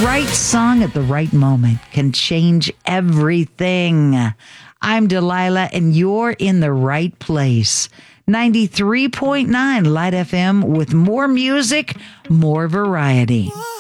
right song at the right moment can change everything. I'm Delilah, and you're in the right place. 93.9 Light FM with more music, more variety.